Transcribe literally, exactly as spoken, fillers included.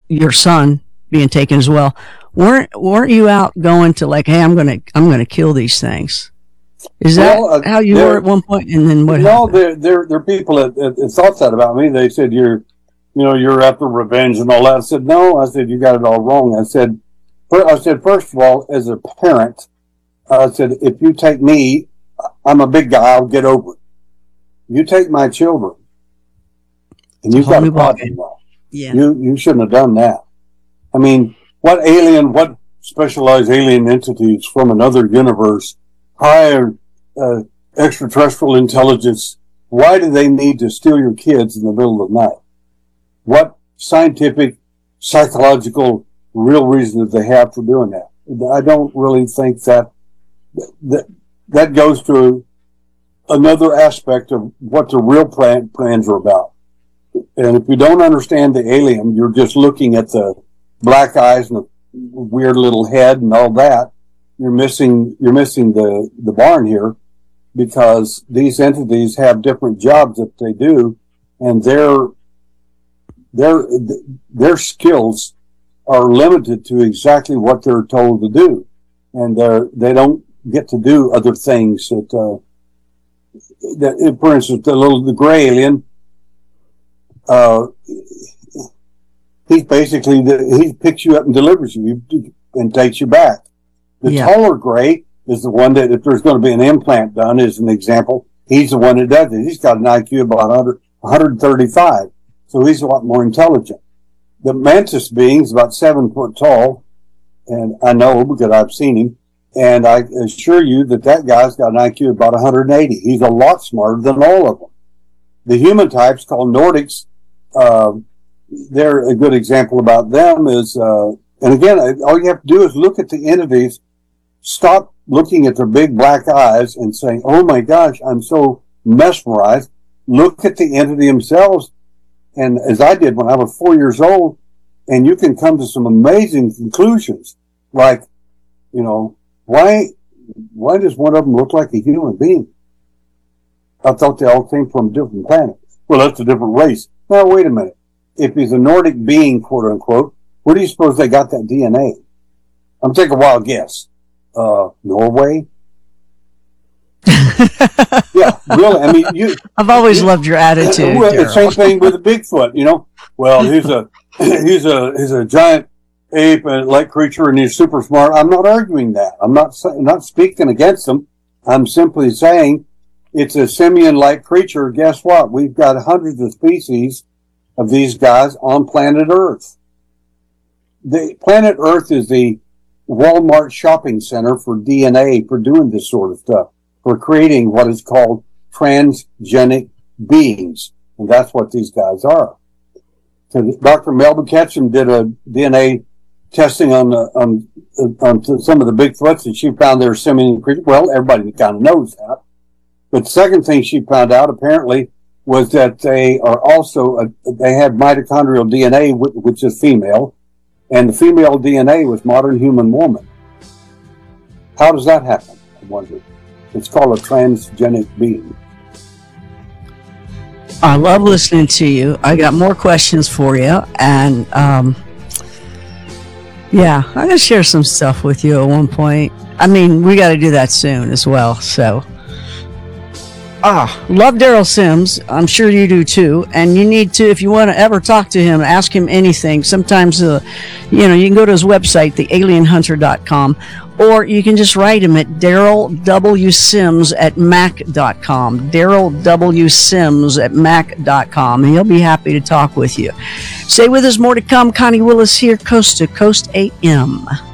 your son being taken as well. Weren't weren't you out going to like, hey, I'm gonna I'm gonna kill these things? Is that well, uh, how you were at one point? And then what? No, happened? there there there are people that, that, that thought that about me. They said you're, you know, you're after revenge and all that. I said no. I said you got it all wrong. I said, I said first of all, as a parent, I said if you take me, I'm a big guy. I'll get over it. You take my children, and you've got a problem. Yeah. You you shouldn't have done that. I mean, what alien, what specialized alien entities from another universe, higher uh, extraterrestrial intelligence, why do they need to steal your kids in the middle of the night? What scientific, psychological, real reason that they have for doing that? I don't really think that that, that goes to another aspect of what the real plan, plans are about. And if you don't understand the alien, you're just looking at the black eyes and the weird little head and all that. You're missing, you're missing the, the barn here, because these entities have different jobs that they do, and their, their, their skills are limited to exactly what they're told to do. And they're, they don't get to do other things that, uh, that, for instance, the little, the gray alien, uh, he basically, he picks you up and delivers you and takes you back. The yeah. taller gray is the one that, if there's going to be an implant done, as an example, he's the one that does it. He's got an I Q of about one hundred, one hundred thirty-five. So he's a lot more intelligent. The mantis being's about seven foot tall, and I know because I've seen him, and I assure you that that guy's got an I Q of about one hundred eighty. He's a lot smarter than all of them. The human types, called Nordics, uh, they're a good example about them is, uh, and again, all you have to do is look at the entities, stop looking at their big black eyes and saying, oh my gosh, I'm so mesmerized. Look at the entity themselves. And as I did when I was four years old, and you can come to some amazing conclusions, like, you know, why, why does one of them look like a human being? I thought they all came from a different planet. Well, that's a different race. Now, wait a minute. If he's a Nordic being, quote unquote, where do you suppose they got that D N A? I'm taking a wild guess. Uh, Norway? Yeah, really. I mean, you. I've always you, loved your attitude. Well, the same thing with a Bigfoot. You know, well, he's a he's a he's a giant ape and like creature, and he's super smart. I'm not arguing that. I'm not not speaking against him. I'm simply saying it's a simian-like creature. Guess what? We've got hundreds of species of these guys on planet Earth. The planet Earth is the Walmart shopping center for D N A, for doing this sort of stuff, for creating what is called transgenic beings. And that's what these guys are. So Doctor Melba Ketchum did a D N A testing on, the, on, on some of the Bigfoots, and she found they're simian creatures. Well, everybody kind of knows that. But the second thing she found out, apparently, was that they are also, a, they had mitochondrial D N A, which is female, and the female D N A was modern human woman. How does that happen, I wonder? It's called a transgenic being. I love listening to you. I got more questions for you, and um, yeah, I'm gonna share some stuff with you at one point. I mean, we got to do that soon as well. So, ah, love Daryl Sims. I'm sure you do too. And you need to, if you want to ever talk to him, ask him anything. Sometimes, uh, you know, you can go to his website, the alien hunter dot com, or you can just write him at Daryl W. Sims at Mac dot com. Daryl W. Sims at Mac dot com. And he'll be happy to talk with you. Stay with us, more to come. Connie Willis here, Coast to Coast A M.